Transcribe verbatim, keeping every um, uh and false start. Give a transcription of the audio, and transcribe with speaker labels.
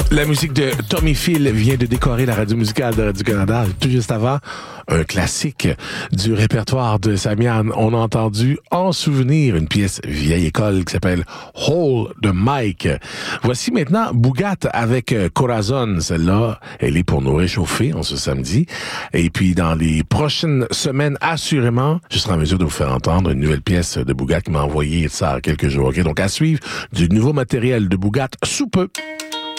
Speaker 1: La musique de Tommy Phil vient de décorer la radio musicale de Radio-Canada. Tout juste avant, un classique du répertoire de Samian. On a entendu En souvenir une pièce vieille école qui s'appelle Hole de Mike. Voici maintenant Bougat avec Corazon. Celle-là, elle est pour nous réchauffer en ce samedi. Et puis, dans les prochaines semaines, assurément, je serai en mesure de vous faire entendre une nouvelle pièce de Bougat qui m'a envoyé ça quelques jours. Okay? Donc, à suivre du nouveau matériel de Bougat sous peu.